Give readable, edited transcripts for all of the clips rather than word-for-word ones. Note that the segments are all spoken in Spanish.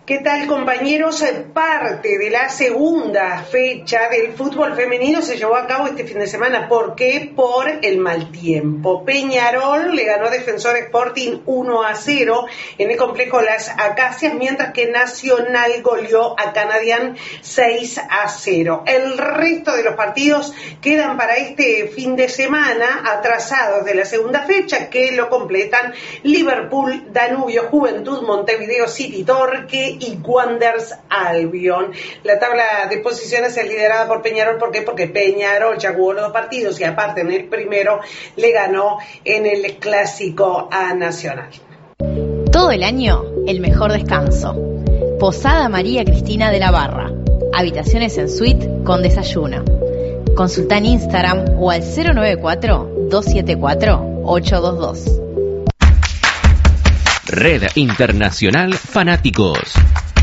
¿Qué tal, compañeros? Parte de la segunda fecha del fútbol femenino se llevó a cabo este fin de semana. ¿Por qué? Por el mal tiempo. Peñarol le ganó a Defensor Sporting 1-0 en el complejo Las Acacias, mientras que Nacional goleó a Canadian 6-0. El resto de los partidos quedan para este fin de semana, atrasados de la segunda fecha, que lo completan Liverpool, Danubio, Juventud, Montevideo City, Torque y Wanderers Albion. La tabla de posiciones es liderada por Peñarol. ¿Por qué? Porque Peñarol ya jugó los dos partidos y aparte en el primero le ganó en el clásico a Nacional. Todo el año, el mejor descanso. Posada María Cristina de la Barra. Habitaciones en suite con desayuno. Consulta en Instagram o al 094-274-822. Red Internacional Fanáticos.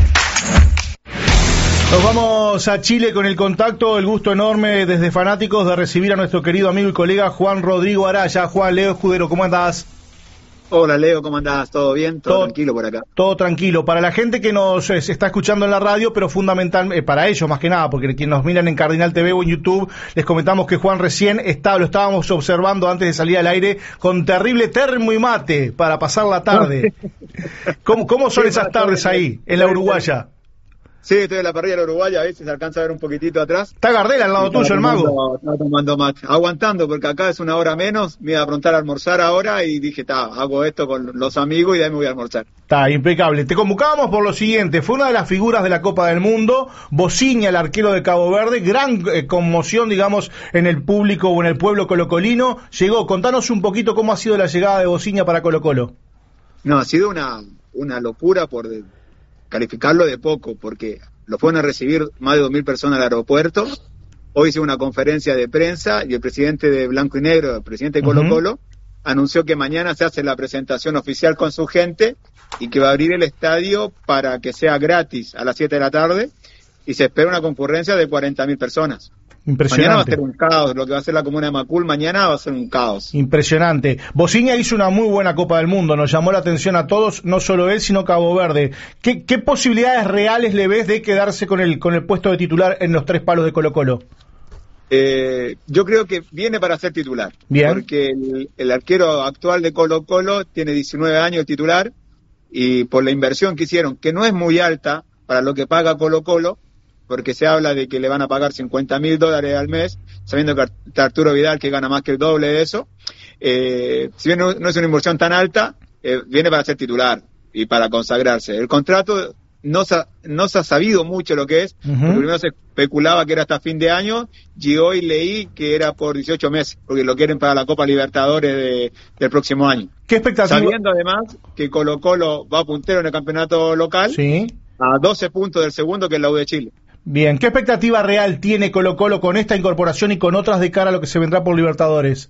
Nos vamos a Chile con el contacto, el gusto enorme desde Fanáticos de recibir a nuestro querido amigo y colega Juan Rodrigo Araya. Juan, Leo Escudero, ¿cómo andás? Hola Leo, ¿cómo andás? ¿Todo bien? ¿Todo tranquilo por acá? Todo tranquilo. Para la gente que nos está escuchando en la radio, pero fundamental para ellos más que nada, porque quienes nos miran en Cardinal TV o en YouTube, les comentamos que Juan recién lo estábamos observando antes de salir al aire con terrible termo y mate para pasar la tarde. ¿Cómo son esas tardes ahí, en la Uruguaya? Sí, estoy en la parrilla de la Uruguaya, a veces se alcanza a ver un poquitito atrás. Está Gardel al lado tuyo, el mago. Estaba tomando mate, aguantando, porque acá es una hora menos, me iba a aprontar a almorzar ahora y dije, hago esto con los amigos y de ahí me voy a almorzar. Está impecable. Te convocábamos por lo siguiente, fue una de las figuras de la Copa del Mundo, Bociña, el arquero de Cabo Verde, gran conmoción, digamos, en el público o en el pueblo colocolino. Llegó, contanos un poquito cómo ha sido la llegada de Bociña para Colo-Colo. No, ha sido una locura por calificarlo de poco, porque lo fueron a recibir más de 2.000 personas al aeropuerto. Hoy hice una conferencia de prensa y el presidente de Blanco y Negro, el presidente de Colo-Colo, anunció que mañana se hace la presentación oficial con su gente y que va a abrir el estadio para que sea gratis a las 7 de la tarde y se espera una concurrencia de 40.000 personas. Impresionante. Mañana va a ser un caos, lo que va a ser la comuna de Macul, mañana va a ser un caos. Impresionante. Bociña hizo una muy buena Copa del Mundo, nos llamó la atención a todos, no solo él, sino Cabo Verde. ¿Qué posibilidades reales le ves de quedarse con el puesto de titular en los tres palos de Colo-Colo? Yo creo que viene para ser titular. Bien. Porque el arquero actual de Colo-Colo tiene 19 años de titular y por la inversión que hicieron, que no es muy alta para lo que paga Colo-Colo, porque se habla de que le van a pagar $50.000 al mes, sabiendo que Arturo Vidal, que gana más que el doble de eso, si bien no es una inversión tan alta, viene para ser titular y para consagrarse. El contrato no se ha sabido mucho lo que es, porque primero se especulaba que era hasta fin de año, y hoy leí que era por 18 meses, porque lo quieren para la Copa Libertadores del próximo año. ¿Qué expectativa? Sabiendo además que Colo-Colo va puntero en el campeonato local, sí, a 12 puntos del segundo, que es la U de Chile. Bien, ¿qué expectativa real tiene Colo-Colo con esta incorporación y con otras de cara a lo que se vendrá por Libertadores?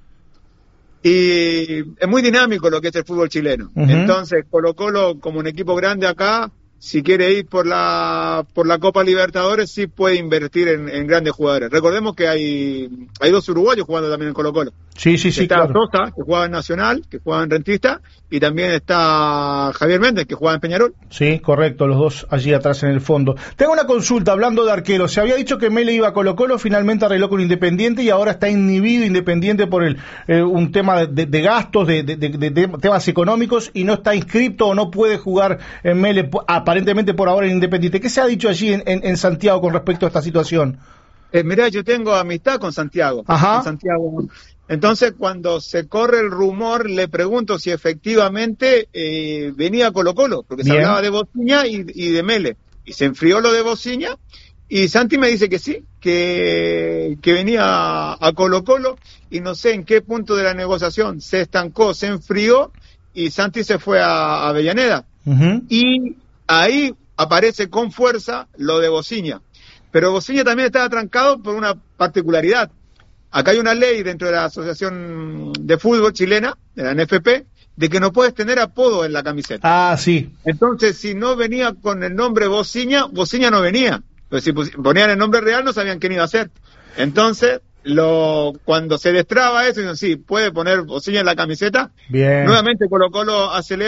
Y es muy dinámico lo que es el fútbol chileno. Entonces, Colo-Colo, como un equipo grande acá, si quiere ir por la Copa Libertadores, sí puede invertir en grandes jugadores. Recordemos que hay dos uruguayos jugando también en Colo-Colo. Sí, está claro. Sosa, que juega en Nacional, que juega en Rentista, y también está Javier Méndez, que juega en Peñarol. Sí, correcto, los dos allí atrás en el fondo. Tengo una consulta, hablando de arqueros. Se había dicho que Mele iba a Colo-Colo, finalmente arregló con Independiente y ahora está inhibido Independiente por un tema de gastos, de temas económicos, y no está inscrito o no puede jugar en Mele, aparentemente por ahora en Independiente. ¿Qué se ha dicho allí en Santiago con respecto a esta situación? Mirá, yo tengo amistad con Santiago. Ajá. Con Santiago. Entonces, cuando se corre el rumor, le pregunto si efectivamente venía Colo-Colo, porque se hablaba de Bociña y de Mele. Y se enfrió lo de Bociña, y Santi me dice que sí, que venía a Colo-Colo, y no sé en qué punto de la negociación se estancó, se enfrió, y Santi se fue a Avellaneda. Y ahí aparece con fuerza lo de Bociña. Pero Bociña también estaba trancado por una particularidad. Acá hay una ley dentro de la Asociación de Fútbol Chilena, de la NFP, de que no puedes tener apodo en la camiseta. Ah, sí. Entonces, si no venía con el nombre Bociña no venía. Pues si ponían el nombre real, no sabían quién iba a ser. Entonces, cuando se destraba eso, dicen, sí, puede poner Bociña en la camiseta. Bien. Nuevamente Colo-Colo acelera